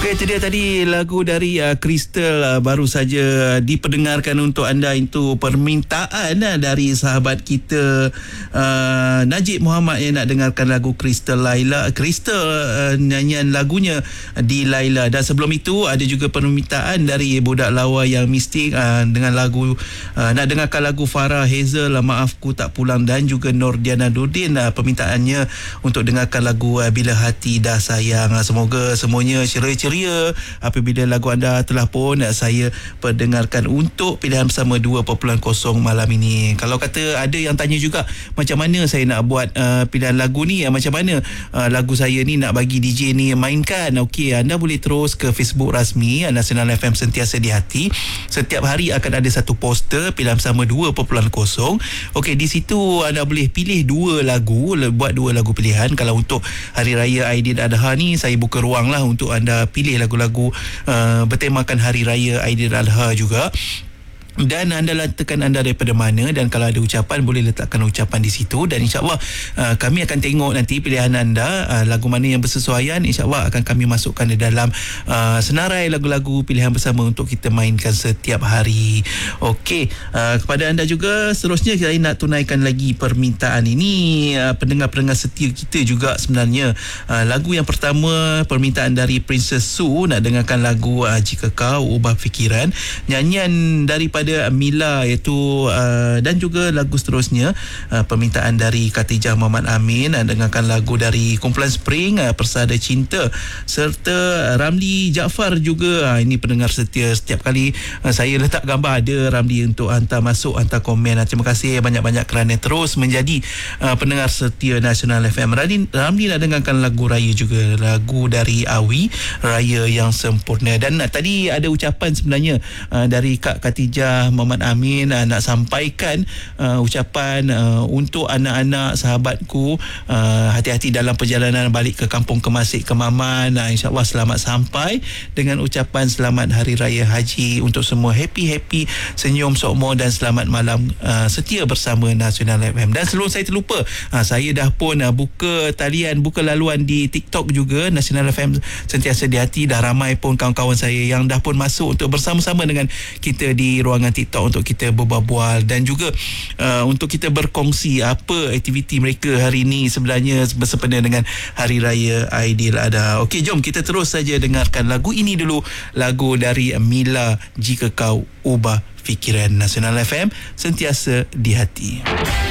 Okey, itu dia tadi lagu dari Crystal baru saja diperdengarkan untuk anda. Itu permintaan dari sahabat kita Najib Muhammad yang nak dengarkan lagu Crystal Laila. Crystal nyanyian lagunya di Laila. Dan sebelum itu ada juga permintaan dari budak lawa yang mistik dengan lagu nak dengarkan lagu Farah Hazel Maaf Ku Tak Pulang, dan juga Nordiana Nurdin permintaannya untuk dengarkan lagu Bila Hati Dah Sayang. Semoga semuanya ceria apabila lagu anda telah pun saya perdengarkan untuk pilihan bersama 2.0 malam ini. Kalau kata ada yang tanya juga macam mana saya nak buat pilihan lagu ni, macam mana lagu saya ni nak bagi DJ ni mainkan. Okey, anda boleh terus ke Facebook rasmi Nasional FM Sentiasa di Hati. Setiap hari akan ada satu poster pilihan bersama 2.0. Okey, di situ anda boleh pilih dua lagu, buat dua lagu pilihan. Kalau untuk Hari Raya Aidiladha ni, saya buka ruang lah untuk anda pilih lagu-lagu bertemakan Hari Raya Aidiladha juga. Dan anda letakkan anda daripada mana, dan kalau ada ucapan boleh letakkan ucapan di situ, dan insyaAllah kami akan tengok nanti pilihan anda lagu mana yang bersesuaian. InsyaAllah akan kami masukkan di dalam senarai lagu-lagu pilihan bersama untuk kita mainkan setiap hari. Okey, kepada anda juga seterusnya saya nak tunaikan lagi permintaan ini pendengar-pendengar setia kita juga sebenarnya. Lagu yang pertama permintaan dari Princess Sue, nak dengarkan lagu Jika Kau Ubah Fikiran, nyanyian daripada Mila iaitu dan juga lagu seterusnya permintaan dari Khatijah Muhammad Amin, dengarkan lagu dari Kumpulan Spring Persada Cinta, serta Ramli Jaafar juga. Ini pendengar setia, setiap kali saya letak gambar ada Ramli untuk hantar masuk, hantar komen. Terima kasih banyak-banyak kerana terus menjadi pendengar setia Nasional FM. Ramli nak dengarkan lagu raya juga, lagu dari Awi, Raya Yang Sempurna. Dan tadi ada ucapan sebenarnya dari Kak Khatijah Muhammad Amin, nak sampaikan ucapan untuk anak-anak sahabatku, hati-hati dalam perjalanan balik ke kampung Kemasik Kemaman. InsyaAllah selamat sampai, dengan ucapan selamat Hari Raya Haji untuk semua. Happy senyum sokmo dan selamat malam setia bersama Nasional FM. Dan sebelum saya terlupa, saya dah pun buka talian, buka laluan di TikTok juga Nasional FM Sentiasa di Hati. Dah ramai pun kawan-kawan saya yang dah pun masuk untuk bersama-sama dengan kita di ruangan TikTok untuk kita berbual dan juga untuk kita berkongsi apa aktiviti mereka hari ini sebenarnya bersempena dengan Hari Raya Aidiladha. Okey, jom kita terus saja dengarkan lagu ini dulu, lagu dari Mila, Jika Kau Ubah Fikiran. Nasional FM Sentiasa di Hati.